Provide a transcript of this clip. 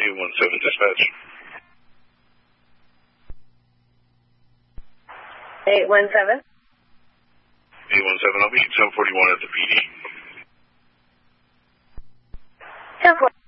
817 dispatch. 817. 817, I'll be 1041 at the PD. 1041.